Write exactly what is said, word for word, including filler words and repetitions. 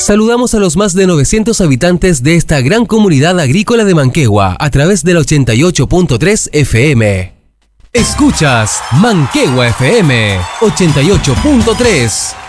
Saludamos a los más de novecientos habitantes de esta gran comunidad agrícola de Manquehue a través del ochenta y ocho punto tres F M. Escuchas Manquehue F M ochenta y ocho punto tres.